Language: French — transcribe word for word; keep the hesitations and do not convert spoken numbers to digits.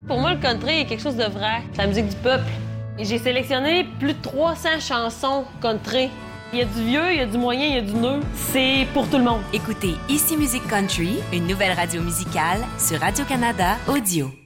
Pour moi, le country est quelque chose de vrai. C'est la musique du peuple. Et j'ai sélectionné plus de trois cents chansons country. Il y a du vieux, il y a du moyen, il y a du neuf. C'est pour tout le monde. Écoutez Ici Musique Country, une nouvelle radio musicale sur Radio-Canada Audio.